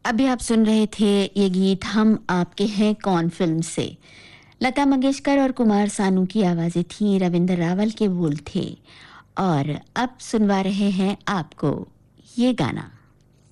अभी आप सुन रहे थे ये गीत हम आपके हैं कौन फिल्म से। लता मंगेशकर और कुमार सानू की आवाजें थीं, रविंद्र रावल के बोल थे। और अब सुनवा रहे हैं आपको ये गाना।